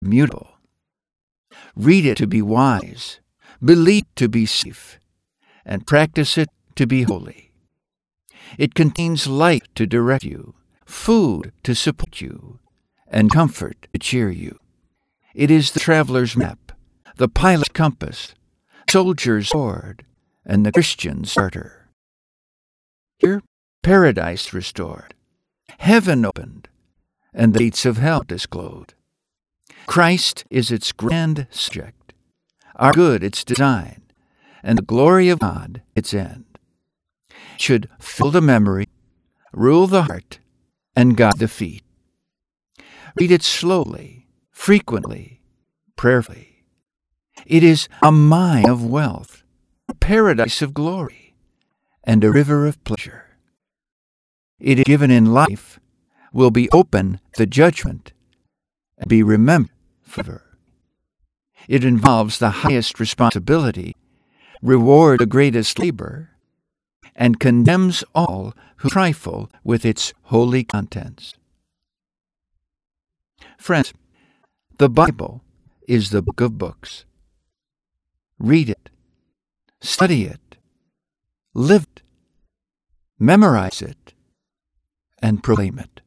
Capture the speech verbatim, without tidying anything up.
immutable. Read it to be wise, believe it to be safe, and practice it to be holy. It contains light to direct you, food to support you, and comfort to cheer you. It is the traveler's map, the pilot's compass, soldier's sword, and the Christian's starter. Here, paradise restored, heaven opened, and the gates of hell disclosed. Christ is its grand subject, our good its design, and the glory of God its end. It should fill the memory, rule the heart, and guide the feet. Read it slowly, frequently, prayerfully. It is a mine of wealth, a paradise of glory, and a river of pleasure. It is given in life, will be open to judgment, and be remembered forever. It involves the highest responsibility, reward the greatest labor, and condemns all who trifle with its holy contents. Friends, the Bible is the book of books. Read it, study it, live it, memorize it, and proclaim it.